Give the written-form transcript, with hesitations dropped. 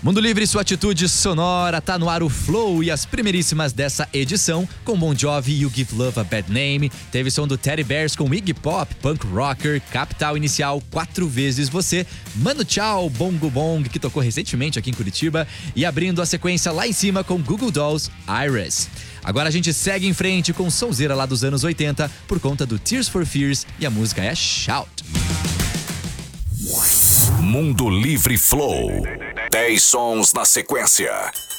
Mundo Livre, sua atitude sonora, tá no ar o Flow e as primeiríssimas dessa edição com Bon Jovi e You Give Love a Bad Name. Teve som do Teddy Bears com Iggy Pop, Punk Rocker, Capital Inicial, 4 vezes Você, Mano Chao, Bongo Bong, que tocou recentemente aqui em Curitiba, e abrindo a sequência lá em cima com Google Dolls, Iris. Agora a gente segue em frente com sonzeira lá dos anos 80 por conta do Tears for Fears e a música é Shout. Mundo Livre Flow. 10 sons na sequência.